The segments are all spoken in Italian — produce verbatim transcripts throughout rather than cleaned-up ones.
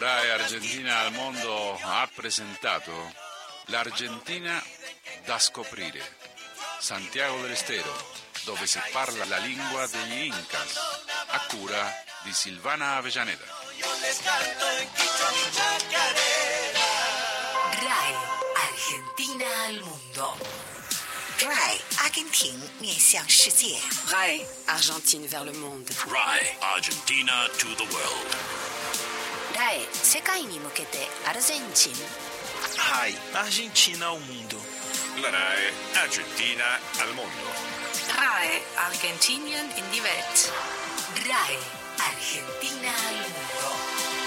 Rai Argentina al mondo ha presentato l'Argentina da scoprire, Santiago del Estero, dove si parla la lingua degli Incas, a cura di Silvana Avellaneda. Rai Argentina al mondo. Rai Argentina 面向世界。 Rai Argentine vers le monde. Rai Argentina to the world. Rai 世界に向けてアルゼンチン。 Rai Argentina ao mundo. La Rai Argentina al mondo. Rai Argentinien in die Welt. Rai Argentina al mondo.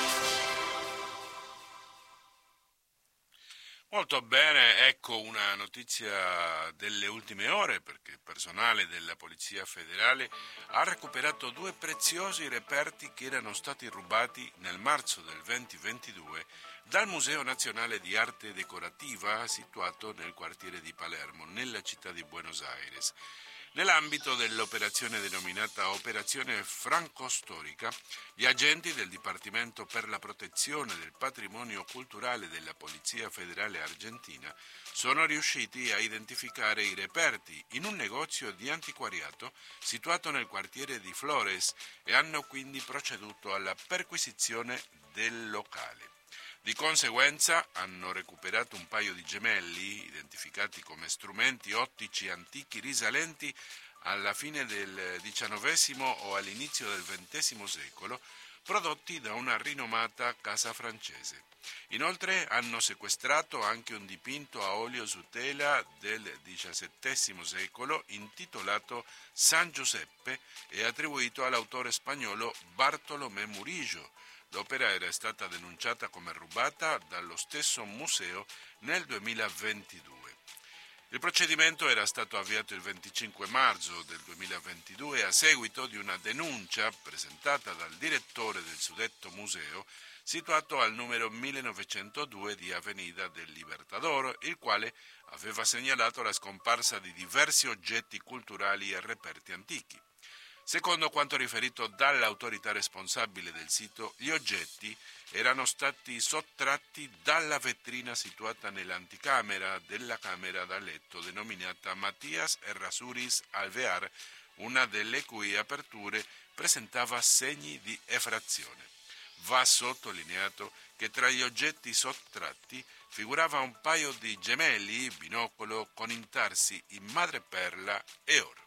Molto bene, ecco una notizia delle ultime ore, perché il personale della Polizia Federale ha recuperato due preziosi reperti che erano stati rubati nel marzo del duemilaventidue dal Museo Nazionale di Arte Decorativa situato nel quartiere di Palermo, nella città di Buenos Aires. Nell'ambito dell'operazione denominata Operazione Franco-Storica, gli agenti del Dipartimento per la protezione del patrimonio culturale della Polizia Federale Argentina sono riusciti a identificare i reperti in un negozio di antiquariato situato nel quartiere di Flores e hanno quindi proceduto alla perquisizione del locale. Di conseguenza hanno recuperato un paio di gemelli, identificati come strumenti ottici antichi risalenti alla fine del diciannovesimo o all'inizio del ventesimo secolo, prodotti da una rinomata casa francese. Inoltre hanno sequestrato anche un dipinto a olio su tela del diciassettesimo secolo intitolato San Giuseppe e attribuito all'autore spagnolo Bartolomé Murillo. L'opera era stata denunciata come rubata dallo stesso museo nel duemilaventidue. Il procedimento era stato avviato il venticinque marzo del duemilaventidue a seguito di una denuncia presentata dal direttore del suddetto museo situato al numero millenovecentodue di Avenida del Libertador, il quale aveva segnalato la scomparsa di diversi oggetti culturali e reperti antichi. Secondo quanto riferito dall'autorità responsabile del sito, gli oggetti erano stati sottratti dalla vetrina situata nell'anticamera della camera da letto denominata Matías Errázuriz Alvear, una delle cui aperture presentava segni di effrazione. Va sottolineato che tra gli oggetti sottratti figurava un paio di gemelli binocolo con intarsi in madreperla e oro.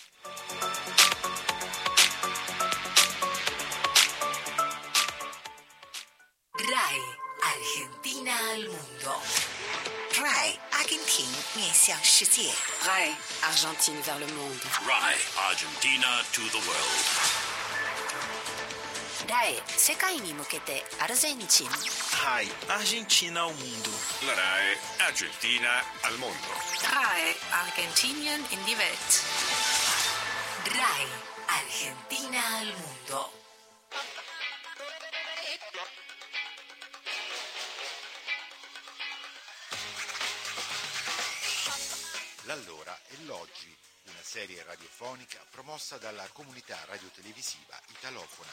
Rai Argentina al mondo. Rai Argentina 面向世界。 Rai Argentine vers le monde. Rai Argentina to the world. Rai 世界に向けてアルゼンチン。 Rai Argentina ao mundo. La Rai Argentina al mondo. Rai Argentinien in die Welt. Rai Argentina al mondo. L'Allora e l'Oggi, una serie radiofonica promossa dalla comunità radiotelevisiva italofona.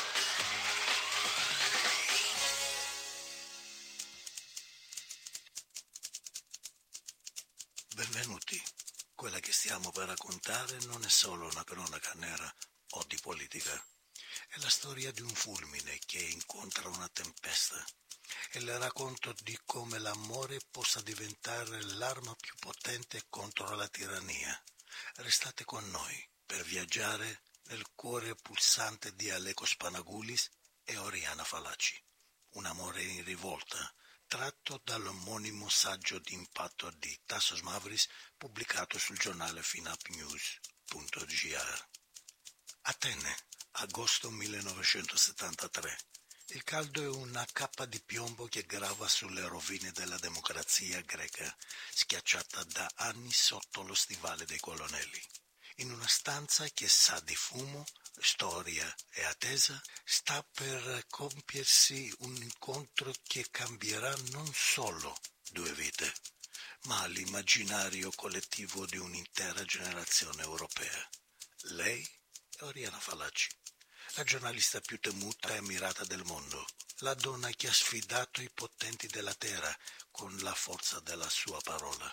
Benvenuti. Quella che stiamo per raccontare non è solo una cronaca nera o di politica. È la storia di un fulmine che incontra una tempesta. È il racconto di come l'amore possa diventare l'arma più potente contro la tirannia. Restate con noi per viaggiare nel cuore pulsante di Alekos Panagoulis e Oriana Fallaci. Un amore in rivolta, tratto dall'omonimo saggio di impatto di Tassos Mavris pubblicato sul giornale finapnews punto g r. Atene, agosto millenovecentosettantatré. Il caldo è una cappa di piombo che grava sulle rovine della democrazia greca, schiacciata da anni sotto lo stivale dei colonnelli. In una stanza che sa di fumo, storia e attesa, sta per compiersi un incontro che cambierà non solo due vite, ma l'immaginario collettivo di un'intera generazione europea. Lei è Oriana Fallaci, la giornalista più temuta e ammirata del mondo, la donna che ha sfidato i potenti della terra con la forza della sua parola.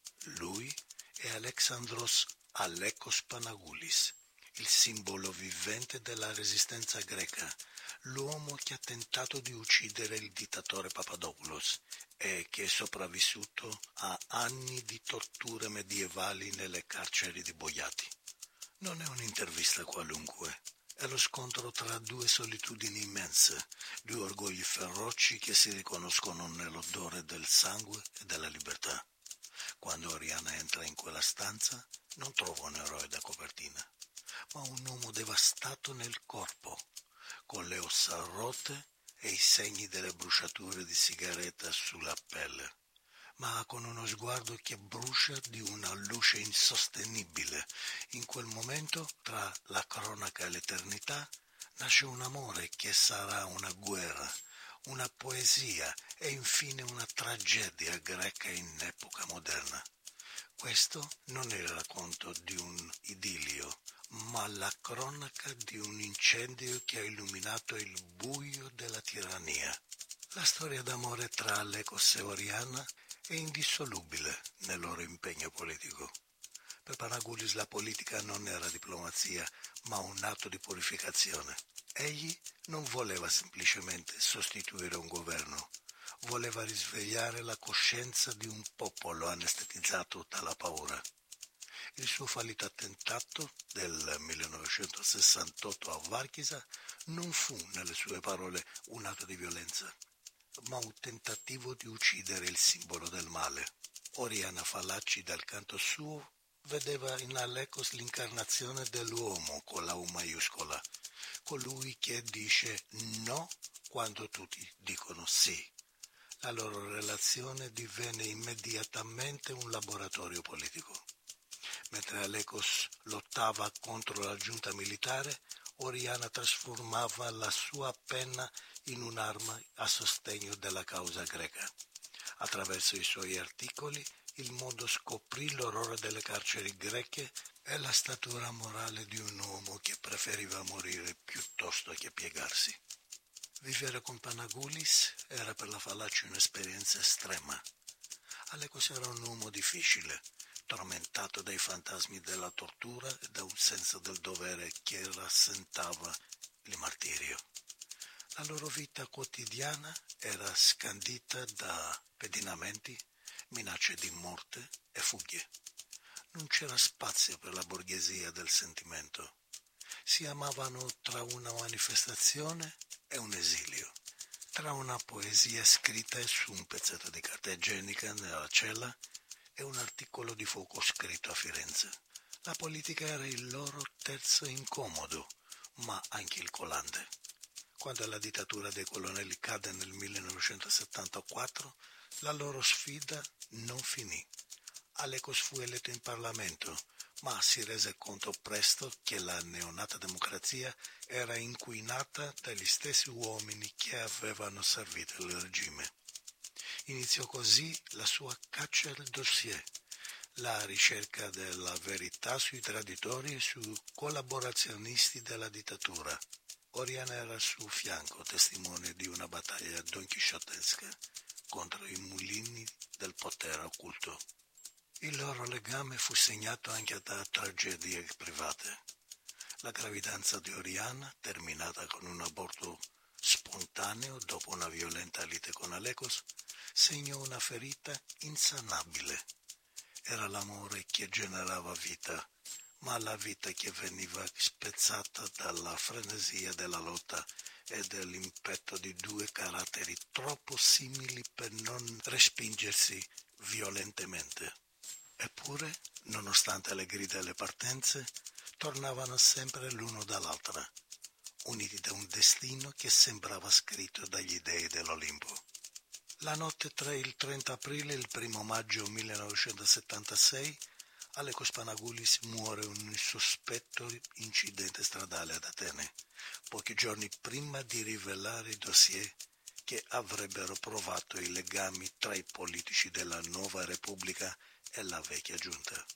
Lui è Alexandros Alekos Panagoulis, il simbolo vivente della resistenza greca, l'uomo che ha tentato di uccidere il dittatore Papadopoulos e che è sopravvissuto a anni di torture medievali nelle carceri di Boiati. Non è un'intervista qualunque, è lo scontro tra due solitudini immense, due orgogli feroci che si riconoscono nell'odore del sangue e della libertà. Quando Oriana entra in quella stanza non trova un eroe da copertina, ma un uomo devastato nel corpo, con le ossa rotte e i segni delle bruciature di sigaretta sulla pelle, ma con uno sguardo che brucia di una luce insostenibile. In quel momento, tra la cronaca e l'eternità, nasce un amore che sarà una guerra, una poesia e infine una tragedia greca in epoca moderna. Questo non è il racconto di un idillio, ma la cronaca di un incendio che ha illuminato il buio della tirannia. La storia d'amore tra Alekos e Oriana è indissolubile nel loro impegno politico. Per Panagoulis la politica non era diplomazia, ma un atto di purificazione. Egli non voleva semplicemente sostituire un governo, voleva risvegliare la coscienza di un popolo anestetizzato dalla paura. Il suo fallito attentato del millenovecentosessantotto a Varchisa non fu, nelle sue parole, un atto di violenza, ma un tentativo di uccidere il simbolo del male. Oriana Fallaci, dal canto suo, vedeva in Alekos l'incarnazione dell'uomo con la U maiuscola, colui che dice no quando tutti dicono sì. La loro relazione divenne immediatamente un laboratorio politico. Mentre Alekos lottava contro la giunta militare, Oriana trasformava la sua penna in un'arma a sostegno della causa greca. Attraverso i suoi articoli, il mondo scoprì l'orrore delle carceri greche e la statura morale di un uomo che preferiva morire piuttosto che piegarsi. Vivere con Panagoulis era per la Fallaci un'esperienza estrema. Alekos era un uomo difficile, tormentato dai fantasmi della tortura e da un senso del dovere che rasentava il martirio. La loro vita quotidiana era scandita da pedinamenti, minacce di morte e fughe. Non c'era spazio per la borghesia del sentimento. Si amavano tra una manifestazione e un esilio, tra una poesia scritta su un pezzetto di carta igienica nella cella e un articolo di fuoco scritto a Firenze. La politica era il loro terzo incomodo, ma anche il collante. Quando la dittatura dei colonnelli cadde nel millenovecentosettantaquattro, la loro sfida non finì. Alekos fu eletto in Parlamento, ma si rese conto presto che la neonata democrazia era inquinata dagli stessi uomini che avevano servito il regime. Iniziò così la sua caccia al dossier, la ricerca della verità sui traditori e sui collaborazionisti della dittatura. Oriana era al suo fianco, testimone di una battaglia donchisciottesca contro i mulini del potere occulto. Il loro legame fu segnato anche da tragedie private. La gravidanza di Oriana, terminata con un aborto spontaneo dopo una violenta lite con Alekos, segnò una ferita insanabile. Era l'amore che generava vita, ma la vita che veniva spezzata dalla frenesia della lotta e dall'impeto di due caratteri troppo simili per non respingersi violentemente. Eppure, nonostante le grida e le partenze, tornavano sempre l'uno dall'altra, uniti da un destino che sembrava scritto dagli dei dell'Olimpo. La notte tra il trenta aprile e il primo maggio millenovecentosettantasei, Alekos Panagoulis muore in un insospetto incidente stradale ad Atene, pochi giorni prima di rivelare i dossier che avrebbero provato i legami tra i politici della nuova Repubblica e la vecchia giunta.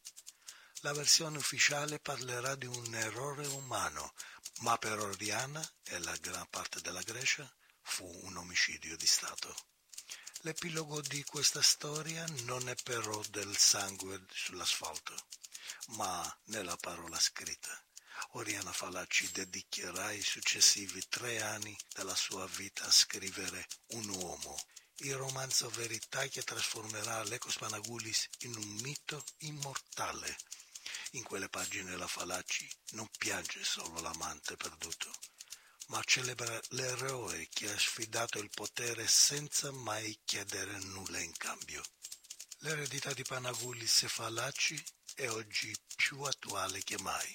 La versione ufficiale parlerà di un errore umano, ma per Oriana e la gran parte della Grecia fu un omicidio di Stato. L'epilogo di questa storia non è però del sangue sull'asfalto, ma nella parola scritta. Oriana Fallaci dedicherà i successivi tre anni della sua vita a scrivere Un uomo, il romanzo verità che trasformerà Aleko Spanagoulis in un mito immortale. In quelle pagine la Fallaci non piange solo l'amante perduto, ma celebra l'eroe che ha sfidato il potere senza mai chiedere nulla in cambio. L'eredità di Panagoulis e Fallaci è oggi più attuale che mai.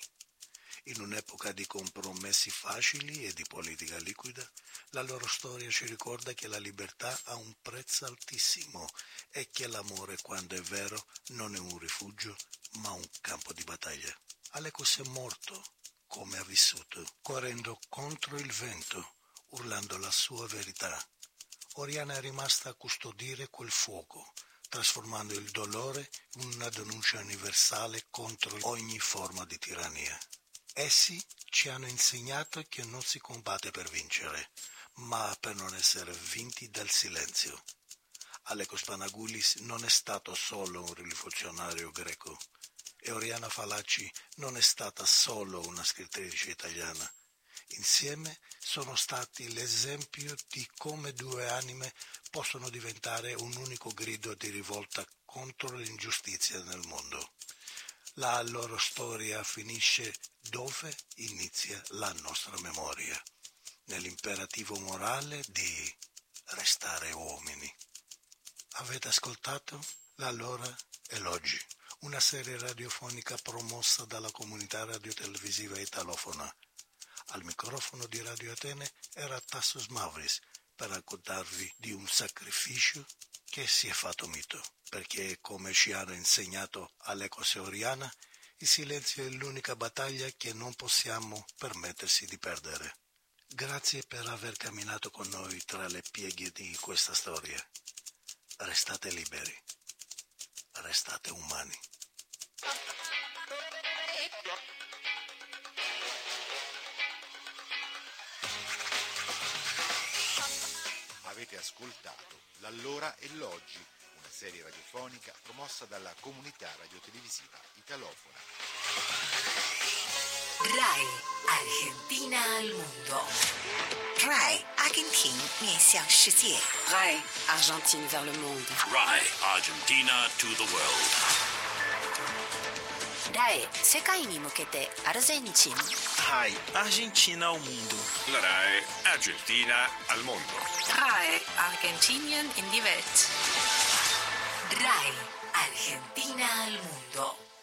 In un'epoca di compromessi facili e di politica liquida, la loro storia ci ricorda che la libertà ha un prezzo altissimo e che l'amore, quando è vero, non è un rifugio, ma un campo di battaglia. Aleko è morto, come ha vissuto, correndo contro il vento, urlando la sua verità. Oriana è rimasta a custodire quel fuoco, trasformando il dolore in una denuncia universale contro ogni forma di tirannia. Essi ci hanno insegnato che non si combatte per vincere, ma per non essere vinti dal silenzio. Aleko Spanagoulis non è stato solo un rivoluzionario greco, e Oriana Fallaci non è stata solo una scrittrice italiana. Insieme sono stati l'esempio di come due anime possono diventare un unico grido di rivolta contro l'ingiustizia nel mondo. La loro storia finisce dove inizia la nostra memoria, nell'imperativo morale di restare uomini. Avete ascoltato L'allora e l'oggi, una serie radiofonica promossa dalla comunità radiotelevisiva italofona. Al microfono di Radio Atene era Tassos Mavris per raccontarvi di un sacrificio che si è fatto mito, perché, come ci hanno insegnato Aleko e Oriana, il silenzio è l'unica battaglia che non possiamo permettersi di perdere. Grazie per aver camminato con noi tra le pieghe di questa storia. Restate liberi, restate umani. Avete ascoltato L'allora e l'oggi, una serie radiofonica promossa dalla comunità radiotelevisiva italofona. RAI Argentina al mondo. RAI Argentin 面向世界 RAI Argentine vers le monde. RAI Argentina to the world. RAI 世界に向けてアルゼンチン。 RAI Argentina al mondo. La RAI Argentina al mondo. RAI Argentinien in die Welt. RAI Argentina al mondo.